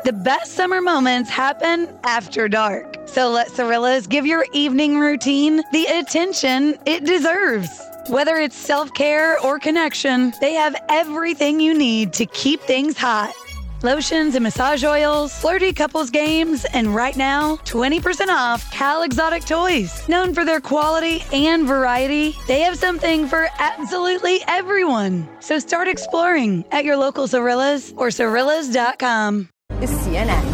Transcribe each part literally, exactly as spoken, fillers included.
The best summer moments happen after dark. So let Cirillas give your evening routine the attention it deserves. Whether it's self-care or connection, they have everything you need to keep things hot. Lotions and massage oils, flirty couples games, and right now, twenty percent off Cal Exotic Toys. Known for their quality and variety, they have something for absolutely everyone. So start exploring at your local Cirillas or Cirillas dot com. It's C N N.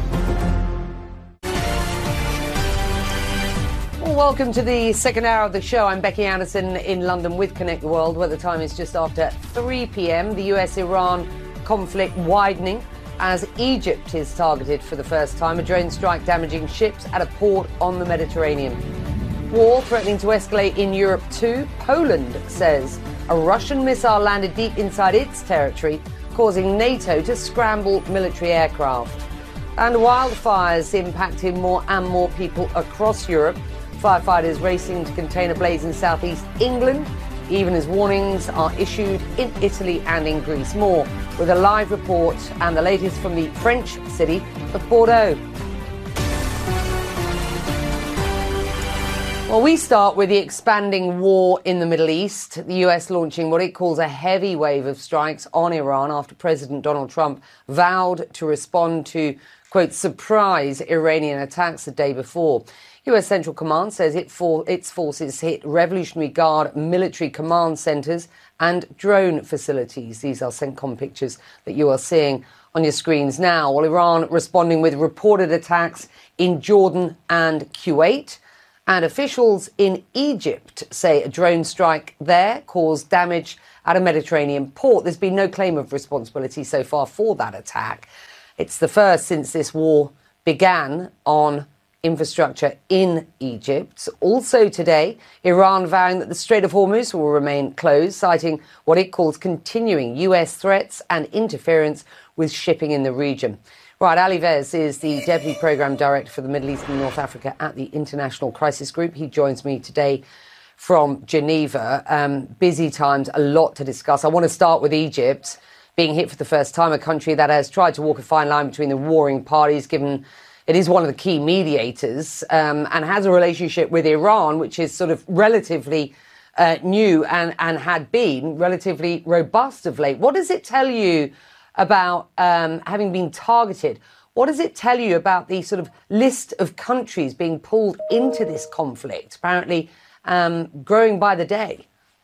Welcome to the second hour of the show. I'm Becky Anderson in London with Connect the World, where the time is just after three p.m. The U S Iran conflict widening as Egypt is targeted for the first time. A drone strike damaging ships at a port on the Mediterranean. War threatening to escalate in Europe too. Poland says a Russian missile landed deep inside its territory, causing NATO to scramble military aircraft. And wildfires impacting more and more people across Europe. Firefighters racing to contain a blaze in southeast England, even as warnings are issued in Italy and in Greece. More with a live report and the latest from the French city of Bordeaux. Well, we start with the expanding war in the Middle East, the U S launching what it calls a heavy wave of strikes on Iran after President Donald Trump vowed to respond to, quote, surprise Iranian attacks the day before. U S Central Command says it for, its forces hit Revolutionary Guard military command centres and drone facilities. These are CENTCOM pictures that you are seeing on your screens now. Well, Iran responding with reported attacks in Jordan and Kuwait. And officials in Egypt say a drone strike there caused damage at a Mediterranean port. There's been no claim of responsibility so far for that attack. It's the first since this war began on infrastructure in Egypt. Also today, Iran vowing that the Strait of Hormuz will remain closed, citing what it calls continuing U S threats and interference with shipping in the region. Right, Ali Vez is the Deputy Programme Director for the Middle East and North Africa at the International Crisis Group. He joins me today from Geneva. Um, busy times, a lot to discuss. I want to start with Egypt being hit for the first time, a country that has tried to walk a fine line between the warring parties, given it is one of the key mediators, um, and has a relationship with Iran, which is sort of relatively uh, new and, and had been relatively robust of late. What does it tell you about um, having been targeted? What does it tell you about the sort of list of countries being pulled into this conflict, apparently um, growing by the day?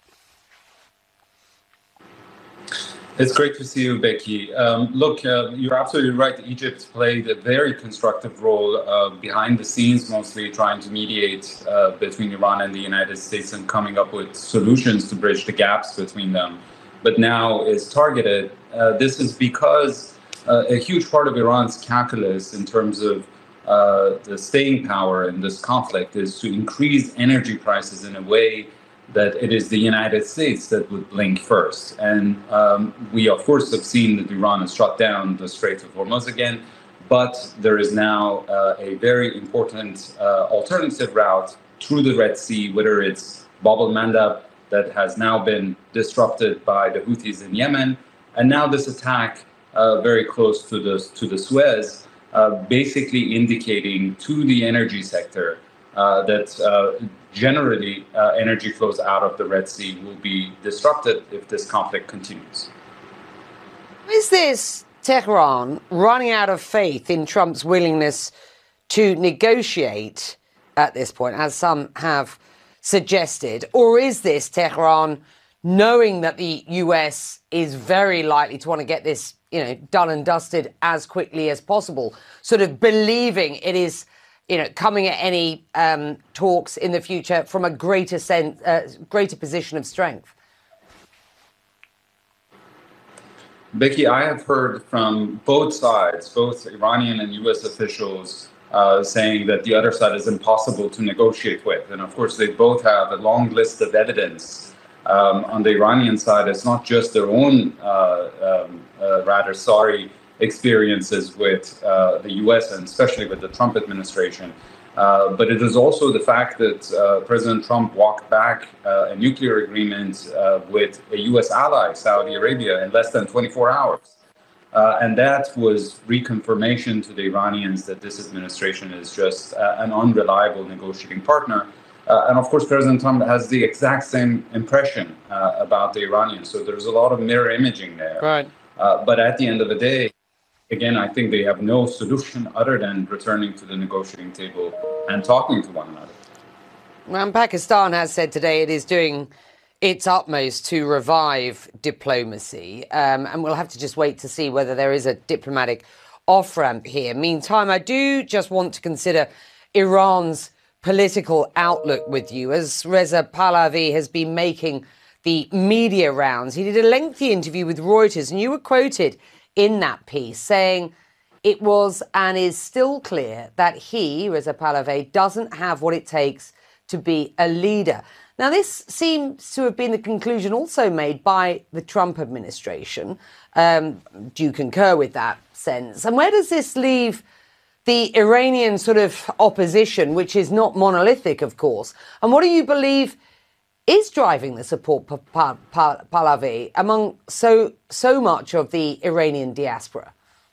It's great to see you, Becky. Um, look, uh, you're absolutely right. Egypt played a very constructive role uh, behind the scenes, mostly trying to mediate uh, between Iran and the United States and coming up with solutions to bridge the gaps between them. But now is targeted. Uh, this is because uh, a huge part of Iran's calculus in terms of uh, the staying power in this conflict is to increase energy prices in a way that it is the United States that would blink first. And um, we, of course, have seen that Iran has shut down the Strait of Hormuz again, but there is now uh, a very important uh, alternative route through the Red Sea, whether it's Bab el-Mandab, that has now been disrupted by the Houthis in Yemen, and now this attack uh, very close to the, to the Suez, uh, basically indicating to the energy sector uh, that uh, generally uh, energy flows out of the Red Sea will be disrupted if this conflict continues. Is this Tehran running out of faith in Trump's willingness to negotiate at this point, as some have suggested? Or is this Tehran knowing that the U S is very likely to want to get this, you know, done and dusted as quickly as possible, sort of believing it is, you know, coming at any um, talks in the future from a greater sense, uh, greater position of strength? Becky, I have heard from both sides, both Iranian and U S officials, uh, saying that the other side is impossible to negotiate with. And of course, they both have a long list of evidence. Um, on the Iranian side, it's not just their own uh, um, uh, rather sorry experiences with uh, the U S and especially with the Trump administration. Uh, but it is also the fact that uh, President Trump walked back uh, a nuclear agreement uh, with a U S ally, Saudi Arabia, in less than twenty-four hours. Uh, and that was reconfirmation to the Iranians that this administration is just uh, an unreliable negotiating partner. Uh, and of course, President Trump has the exact same impression uh, about the Iranians. So there's a lot of mirror imaging there. Right. Uh, but at the end of the day, again, I think they have no solution other than returning to the negotiating table and talking to one another. And Pakistan has said today it is doing its utmost to revive diplomacy. Um, and we'll have to just wait to see whether there is a diplomatic off-ramp here. Meantime, I do just want to consider Iran's political outlook with you, as Reza Pahlavi has been making the media rounds. He did a lengthy interview with Reuters, and you were quoted in that piece saying it was and is still clear that he, Reza Pahlavi, doesn't have what it takes to be a leader. Now, this seems to have been the conclusion also made by the Trump administration. Um, do you concur with that sense? And where does this leave the Iranian sort of opposition, which is not monolithic, of course? And what do you believe is driving the support for Pahlavi among so so much of the Iranian diaspora?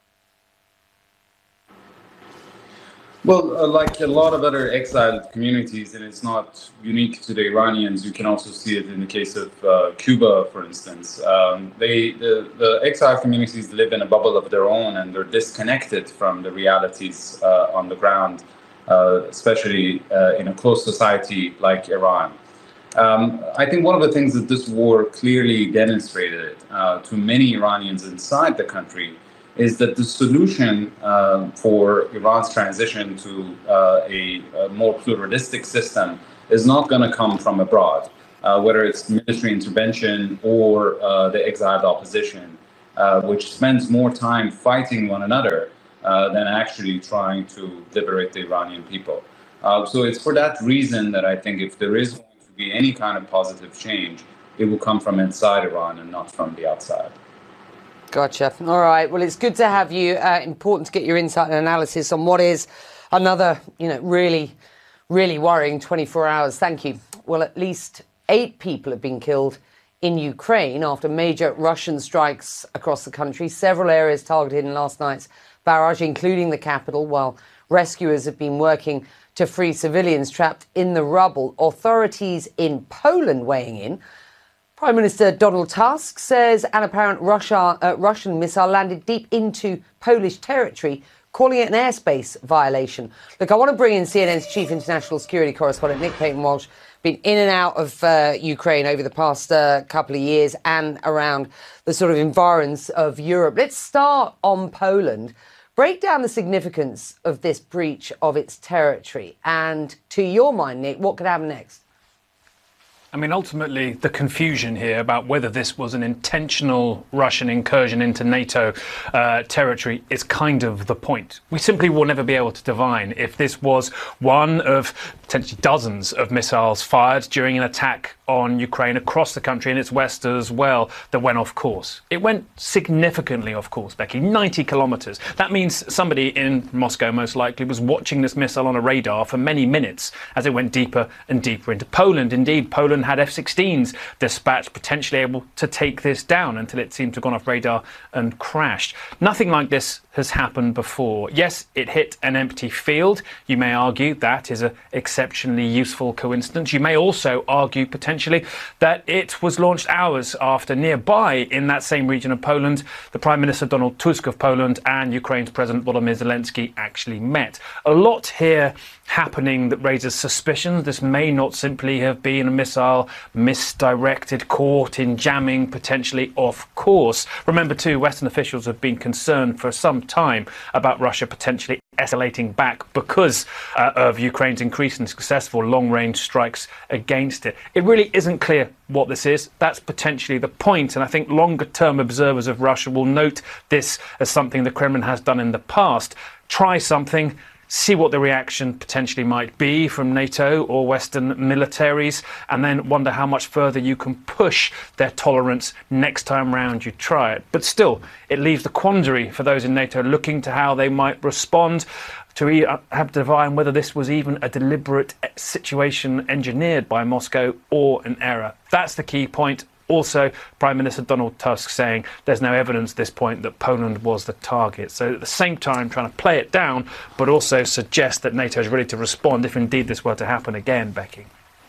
Well, uh, like a lot of other exiled communities, and it's not unique to the Iranians, you can also see it in the case of uh, Cuba, for instance. Um, they, the, the exiled communities live in a bubble of their own, and they're disconnected from the realities uh, on the ground, uh, especially uh, in a closed society like Iran. Um, I think one of the things that this war clearly demonstrated uh, to many Iranians inside the country is that the solution uh, for Iran's transition to uh, a, a more pluralistic system is not going to come from abroad, uh, whether it's military intervention or uh, the exiled opposition, uh, which spends more time fighting one another uh, than actually trying to liberate the Iranian people. Uh, so it's for that reason that I think if there is going to be any kind of positive change, it will come from inside Iran and not from the outside. Gotcha. All right. Well, it's good to have you. Uh, important to get your insight and analysis on what is another, you know, really, really worrying twenty-four hours. Thank you. Well, at least eight people have been killed in Ukraine after major Russian strikes across the country. Several areas targeted in last night's barrage, including the capital, while rescuers have been working to free civilians trapped in the rubble. Authorities in Poland weighing in. Prime Minister Donald Tusk says an apparent Russia, uh, Russian missile landed deep into Polish territory, calling it an airspace violation. Look, I want to bring in C N N's chief international security correspondent, Nick Paton-Walsh, been in and out of uh, Ukraine over the past uh, couple of years and around the sort of environs of Europe. Let's start on Poland. Break down the significance of this breach of its territory. And to your mind, Nick, what could happen next? I mean, ultimately, the confusion here about whether this was an intentional Russian incursion into NATO uh, territory is kind of the point. We simply will never be able to divine if this was one of potentially dozens of missiles fired during an attack on Ukraine across the country and its west as well that went off course. It went significantly off course, Becky, ninety kilometres. That means somebody in Moscow most likely was watching this missile on a radar for many minutes as it went deeper and deeper into Poland. Indeed, Poland had F sixteens dispatched, potentially able to take this down until it seemed to have gone off radar and crashed. Nothing like this has happened before. Yes, it hit an empty field. You may argue that is an exceptionally useful coincidence. You may also argue potentially that it was launched hours after nearby in that same region of Poland, the Prime Minister Donald Tusk of Poland and Ukraine's President Volodymyr Zelensky actually met. A lot here happening that raises suspicion. This may not simply have been a missile misdirected, caught in jamming, potentially off course. Remember too, Western officials have been concerned for some time about Russia potentially escalating back because uh, of Ukraine's increasingly successful long-range strikes against it. It really isn't clear what this is. That's potentially the point, and I think longer-term observers of Russia will note this as something the Kremlin has done in the past. Try something, see what the reaction potentially might be from NATO or Western militaries, and then wonder how much further you can push their tolerance next time round you try it. But still, it leaves the quandary for those in NATO looking to how they might respond, to have to divine whether this was even a deliberate situation engineered by Moscow or an error. That's the key point. Also, Prime Minister Donald Tusk saying there's no evidence at this point that Poland was the target. So at the same time, trying to play it down, but also suggest that NATO is ready to respond if indeed this were to happen again, Becky.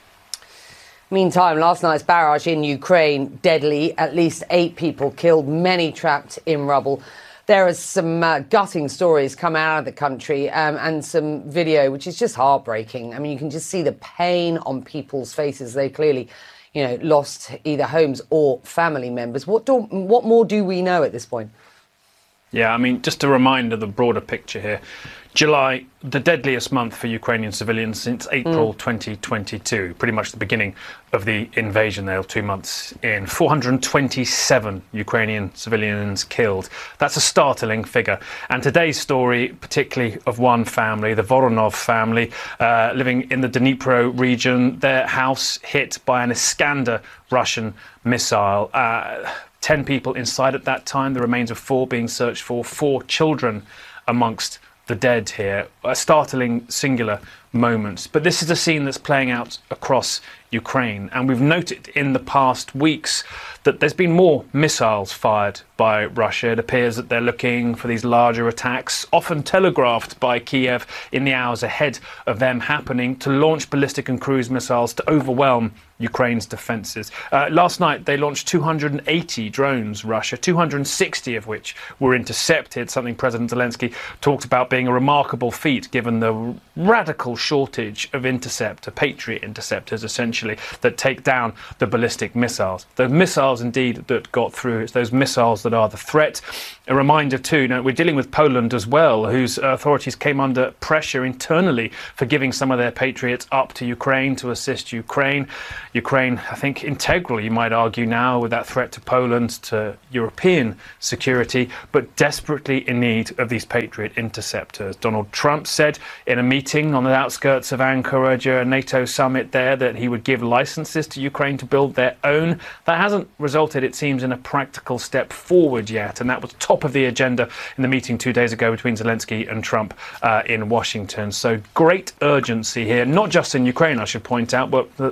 Meantime, last night's barrage in Ukraine, deadly. At least eight people killed, many trapped in rubble. There are some uh, gutting stories come out of the country um, and some video which is just heartbreaking. I mean, you can just see the pain on people's faces. They clearly, you know, lost either homes or family members. What do, what more do we know at this point? Yeah, I mean, just a reminder of the broader picture here. July, the deadliest month for Ukrainian civilians since April mm. twenty twenty-two, pretty much the beginning of the invasion there, two months in. four hundred twenty-seven Ukrainian civilians killed. That's a startling figure. And today's story, particularly of one family, the Voronov family, uh, living in the Dnipro region, their house hit by an Iskander Russian missile. Uh, Ten people inside at that time, the remains of four being searched for, four children amongst the dead here. A startling singular moment. But this is a scene that's playing out across Ukraine. And we've noted in the past weeks that there's been more missiles fired by Russia. It appears that they're looking for these larger attacks, often telegraphed by Kiev in the hours ahead of them happening, to launch ballistic and cruise missiles to overwhelm Ukraine's defences. Uh, last night, they launched two hundred eighty drones, Russia, two hundred sixty of which were intercepted, something President Zelensky talked about being a remarkable feat given the radical shortage of interceptor, Patriot interceptors, essentially, that take down the ballistic missiles. The missiles, indeed, that got through, it's those missiles that are the threat. A reminder, too, you know, we're dealing with Poland as well, whose authorities came under pressure internally for giving some of their Patriots up to Ukraine to assist Ukraine. Ukraine, I think, integral, you might argue now, with that threat to Poland, to European security, but desperately in need of these Patriot interceptors. Donald Trump said in a meeting on the outskirts of Ankara during a NATO summit there that he would give licenses to Ukraine to build their own. That hasn't resulted, it seems, in a practical step forward yet, and that was top of the agenda in the meeting two days ago between Zelensky and Trump uh, in Washington. So great urgency here, not just in Ukraine, I should point out, but